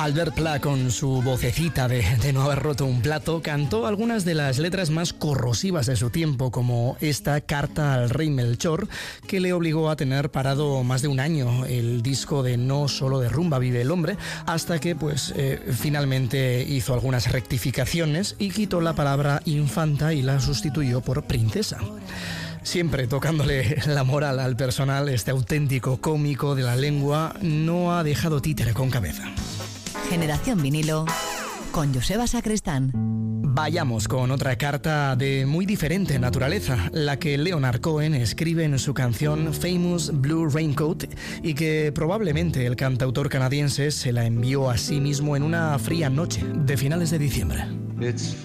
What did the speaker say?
Albert Pla, con su vocecita de no haber roto un plato, cantó algunas de las letras más corrosivas de su tiempo, como esta Carta al Rey Melchor, que le obligó a tener parado más de un año el disco de No solo de rumba vive el hombre, hasta que finalmente hizo algunas rectificaciones y quitó la palabra infanta y la sustituyó por princesa. Siempre tocándole la moral al personal, este auténtico cómico de la lengua no ha dejado títere con cabeza. Generación Vinilo con Joseba Sacristán. Vayamos con otra carta de muy diferente naturaleza, la que Leonard Cohen escribe en su canción Famous Blue Raincoat y que probablemente el cantautor canadiense se la envió a sí mismo en una fría noche de finales de diciembre.